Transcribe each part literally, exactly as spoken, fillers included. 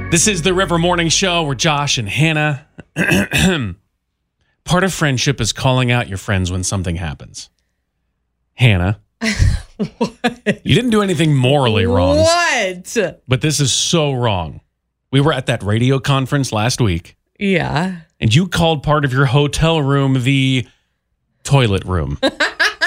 This is the River Morning Show where Josh and Hannah. Part of friendship is calling out your friends when something happens. Hannah. What? You didn't do anything morally wrong. What? But this is so wrong. We were at that radio conference last week. Yeah. And you called part of your hotel room the toilet room. uh,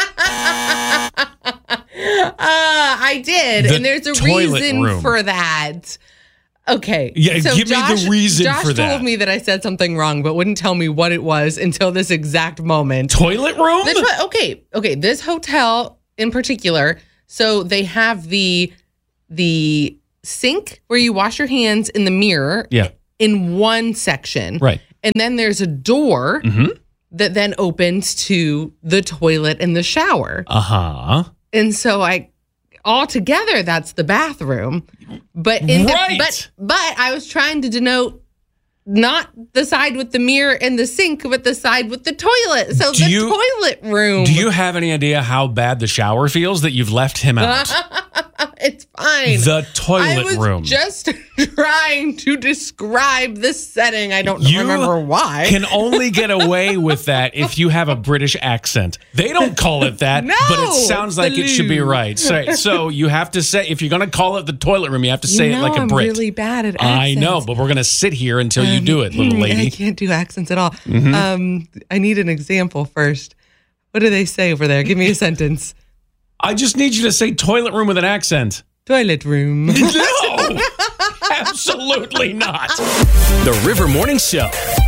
I did. The and there's a toilet reason room. for that. Okay. Yeah, so give Josh, me the reason Josh for that. Josh told me that I said something wrong, but wouldn't tell me what it was until this exact moment. Toilet room? This, okay. Okay. This hotel in particular, so they have the the sink where you wash your hands in the mirror Yeah. in one section. Right. And then there's a door Mm-hmm. that then opens to the toilet and the shower. Uh-huh. And so I, all together, that's the bathroom. But in Right. the, but but I was trying to denote not the side with the mirror and the sink, but the side with the toilet. So Do the you- toilet room. Do you have any idea how bad the shower feels that you've left him out? It's fine. The toilet I was room. just trying to describe the setting. I don't You remember why. can only get away with that if you have a British accent. They don't call it that, No, but it sounds like it should be Baloo. right. So, so you have to say, if you're going to call it the toilet room, you have to say you it know like a I'm Brit. really bad at I accents. know, but we're going to sit here until you do it, little I lady. can't do accents at all. Mm-hmm. Um, I need an example first. What do they say over there? Give me a sentence. I just need you to say toilet room with an accent. Toilet room. No, absolutely not. The River Morning Show.